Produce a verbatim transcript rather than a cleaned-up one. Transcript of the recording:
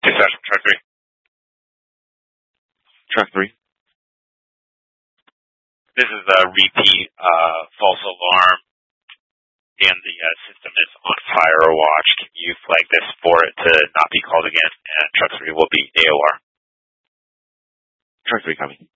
Dispatch from truck three. Truck three. This is a repeat uh, false alarm, and the uh, system is on fire watch. Can you flag this for it to not be called again? And truck three will be A O R. Truck three coming.